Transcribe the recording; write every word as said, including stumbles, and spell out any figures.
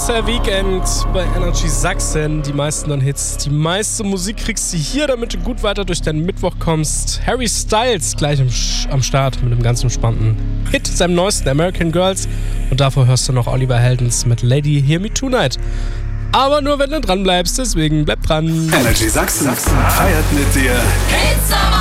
Producer Weekend bei Energy Sachsen. Die meisten neuen Hits, die meiste Musik kriegst du hier, damit du gut weiter durch deinen Mittwoch kommst. Harry Styles gleich am, am Start mit einem ganz entspannten Hit, seinem neuesten American Girls. Und davor hörst du noch Oliver Heldens mit Lady Hear Me Tonight. Aber nur wenn du dran bleibst, deswegen bleib dran. Energy Sachsen feiert mit dir. It's